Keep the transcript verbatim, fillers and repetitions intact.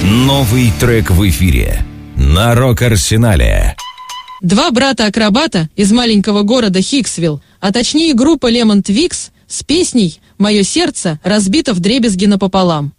Новый трек в эфире на Рок-Арсенале. Два брата-акробата из маленького города Хиксвилл, а точнее группа Lemon Twigs с песней «Мое сердце разбито вдребезги напополам».